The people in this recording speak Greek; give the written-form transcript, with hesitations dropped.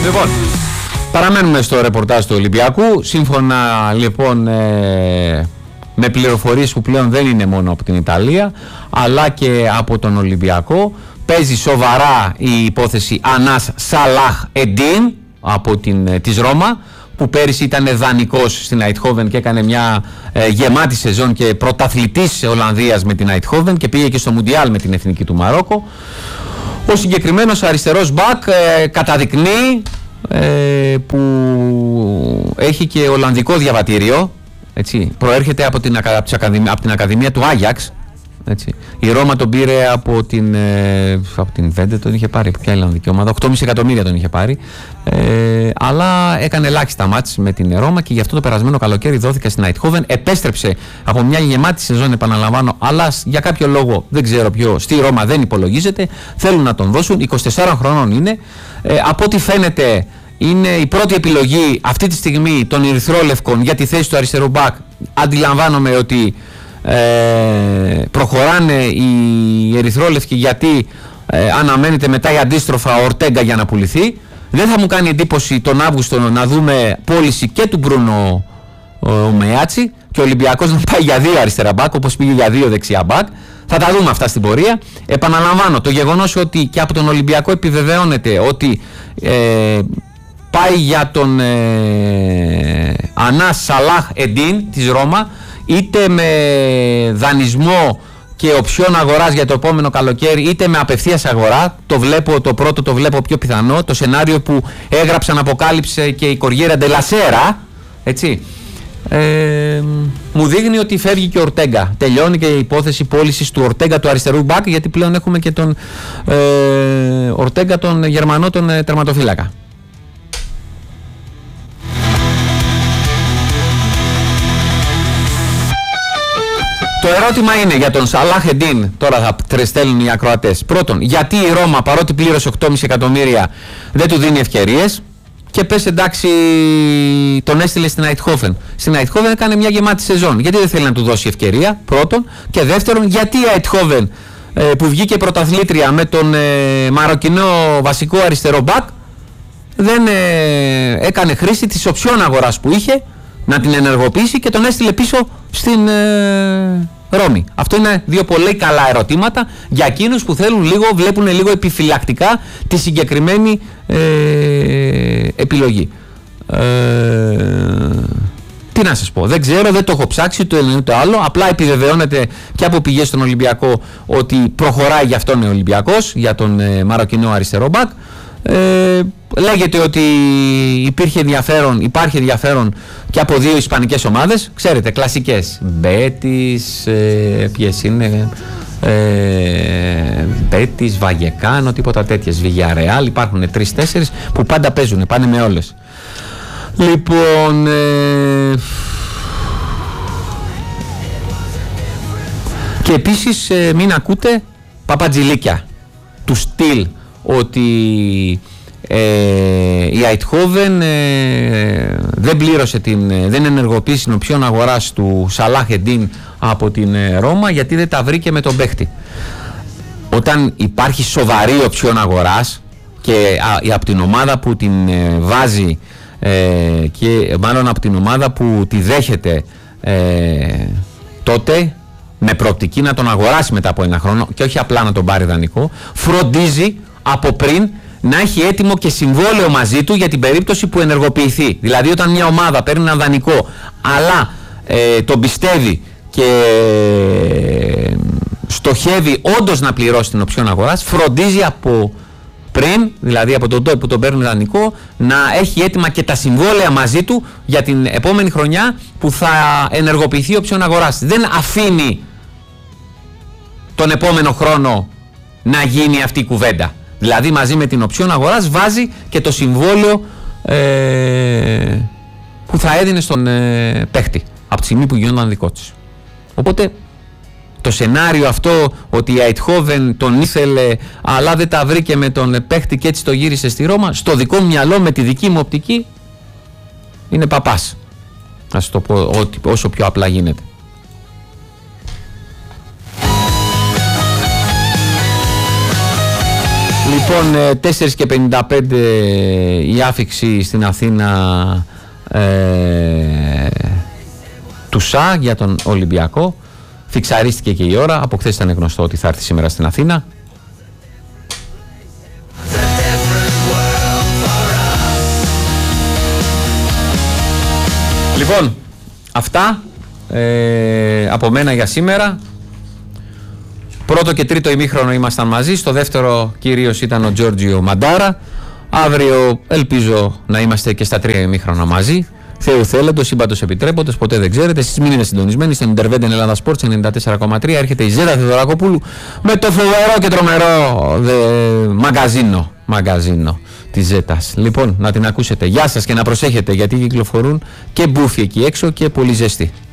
Λοιπόν, παραμένουμε στο ρεπορτάζ του Ολυμπιακού. Σύμφωνα λοιπόν με πληροφορίες που πλέον δεν είναι μόνο από την Ιταλία αλλά και από τον Ολυμπιακό, παίζει σοβαρά η υπόθεση Ανάς Σαλάχ Εντίν από της Ρώμα, που πέρυσι ήταν δανεικός στην Αιτχόβεν και έκανε μια γεμάτη σεζόν και πρωταθλητής Ολλανδίας με την Αιτχόβεν και πήγε και στο Μουντιάλ με την εθνική του Μαρόκο. Ο συγκεκριμένος αριστερός μπακ καταδεικνύει που έχει και Ολλανδικό διαβατήριο, έτσι, προέρχεται από την Ακαδημία του Άγιαξ. Έτσι. Η Ρώμα τον πήρε από την Βέντε, τον είχε πάρει. Ποια Ολλανδική ομάδα, 8,5 εκατομμύρια τον είχε πάρει. Αλλά έκανε ελάχιστα μάτς με την Ρώμα και γι' αυτό το περασμένο καλοκαίρι δόθηκε στην Αιτχόβεν. Επέστρεψε από μια γεμάτη σεζόν, επαναλαμβάνω, αλλά για κάποιο λόγο δεν ξέρω ποιο, στη Ρώμα δεν υπολογίζεται. Θέλουν να τον δώσουν. 24 χρονών είναι. Από ό,τι φαίνεται, είναι η πρώτη επιλογή αυτή τη στιγμή των Ερυθρόλευκων για τη θέση του αριστερού μπακ. Αντιλαμβάνομαι ότι προχωράνε οι Ερυθρόλευκοι γιατί αναμένεται μετά η αντίστροφα Ορτέγκα για να πουληθεί. Δεν θα μου κάνει εντύπωση τον Αύγουστο να δούμε πώληση και του Μπρούνο Μεάτσι και ο Ολυμπιακός να πάει για 2 αριστερά μπακ όπως πήγε για 2 δεξιά μπακ. Θα τα δούμε αυτά στην πορεία. Επαναλαμβάνω, το γεγονός ότι και από τον Ολυμπιακό επιβεβαιώνεται ότι πάει για τον Ανάς Σαλάχ Εντίν της Ρώμα, είτε με δανεισμό και οψιόν αγοράς για το επόμενο καλοκαίρι, είτε με απευθείας αγορά. Το πρώτο το βλέπω πιο πιθανό. Το σενάριο που έγραψαν, αποκάλυψε και η Κοριέρα Ντελασέρα, έτσι, μου δείχνει ότι φεύγει και ο Ορτέγκα. Τελειώνει και η υπόθεση πώλησης του Ορτέγκα, του αριστερού μπακ, γιατί πλέον έχουμε και τον Ορτέγκα, τον Γερμανό, τον τερματοφύλακα. Το ερώτημα είναι για τον Σαλάχ Εντίν, τώρα θα στέλνουν οι ακροατές. Πρώτον, γιατί η Ρώμα, παρότι πλήρωσε 8,5 εκατομμύρια, δεν του δίνει ευκαιρίες. Και πες εντάξει, τον έστειλε στην Αιτχόβεν. Στην Αιτχόβεν έκανε μια γεμάτη σεζόν. Γιατί δεν θέλει να του δώσει ευκαιρία, πρώτον. Και δεύτερον, γιατί η Αιτχόβεν που βγήκε πρωταθλήτρια με τον Μαροκινό βασικό αριστερό μπακ δεν έκανε χρήση της οψιόν αγοράς που είχε να την ενεργοποιήσει και τον έστειλε πίσω στην Ρώμη. Αυτό είναι δύο πολύ καλά ερωτήματα για εκείνους που βλέπουν λίγο επιφυλακτικά τη συγκεκριμένη επιλογή. Τι να σας πω, δεν ξέρω, δεν το έχω ψάξει το ένα το άλλο. Απλά επιβεβαιώνεται και από πηγές στον Ολυμπιακό ότι προχωράει για αυτόν ο Ολυμπιακός, για τον Μαροκινό αριστερό μπακ. Λέγεται ότι υπάρχει ενδιαφέρον και από 2 ισπανικές ομάδες, ξέρετε, κλασικές. Μπέτις, ποιες είναι, Μπέτις, Βαγεκάνο, τίποτα τέτοιες, Βιγιαρεάλ, υπάρχουν 3-4 που πάντα παίζουν, πάνε με όλες. Λοιπόν, και επίσης μην ακούτε παπατζηλίκια του στυλ ότι η Αιτχόβεν δεν ενεργοποίησε την οψιόν αγοράς του Σαλάχ Εντίν από την Ρώμα γιατί δεν τα βρήκε με τον παίχτη. Όταν υπάρχει σοβαρή οψιόν αγοράς και από την ομάδα που την βάζει και μάλλον από την ομάδα που τη δέχεται, τότε με προοπτική να τον αγοράσει μετά από 1 χρόνο και όχι απλά να τον πάρει δανεικό, φροντίζει από πριν να έχει έτοιμο και συμβόλαιο μαζί του για την περίπτωση που ενεργοποιηθεί. Δηλαδή όταν μια ομάδα παίρνει ένα δανεικό αλλά τον πιστεύει και στοχεύει όντως να πληρώσει την οψιόν αγοράς, φροντίζει από πριν, δηλαδή από τον τότε που τον παίρνει δανεικό, να έχει έτοιμα και τα συμβόλαια μαζί του για την επόμενη χρονιά που θα ενεργοποιηθεί η οψιόν αγοράς. Δεν αφήνει τον επόμενο χρόνο να γίνει αυτή η κουβέντα. Δηλαδή μαζί με την οψιόν αγοράς βάζει και το συμβόλαιο που θα έδινε στον παίχτη από τη στιγμή που γινόταν δικό της. Οπότε το σενάριο αυτό ότι η Αιτχόβεν τον ήθελε αλλά δεν τα βρήκε με τον παίχτη και έτσι το γύρισε στη Ρώμα, στο δικό μου μυαλό, με τη δική μου οπτική, είναι παπάς. Να σου το πω όσο πιο απλά γίνεται. Λοιπόν, 4:55 η άφιξη στην Αθήνα του ΣΑ για τον Ολυμπιακό. Φιξαρίστηκε και η ώρα. Από χθες ήταν γνωστό ότι θα έρθει σήμερα στην Αθήνα. Λοιπόν, αυτά από μένα για σήμερα. Πρώτο και τρίτο ημίχρονο ήμασταν μαζί. Στο δεύτερο κυρίως ήταν ο Τζόρτζιο Μαντάρα. Αύριο ελπίζω να είμαστε και στα τρία ημίχρονα μαζί. Θεού θέλοντος, σύμπαντος επιτρέποντος, ποτέ δεν ξέρετε. Εσείς μείνετε συντονισμένοι στην Interveden Ελλάδα Sports 94,3. Έρχεται η Ζέτα Θεοδωρακοπούλου με το φοβερό και τρομερό μαγκαζίνο της Ζέτας. Λοιπόν, να την ακούσετε. Γεια σας και να προσέχετε, γιατί κυκλοφορούν και μπούφοι εκεί έξω και πολύ ζεστή.